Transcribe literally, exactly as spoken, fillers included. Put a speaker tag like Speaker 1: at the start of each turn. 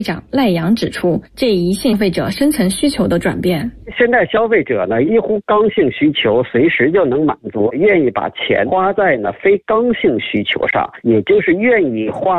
Speaker 1: 长赖阳指出，这一消费者深层需求的转变。
Speaker 2: 现在消费者呢，一乎刚性需求随时就能满足，愿意把钱花在呢非刚性需求上，也就是愿意花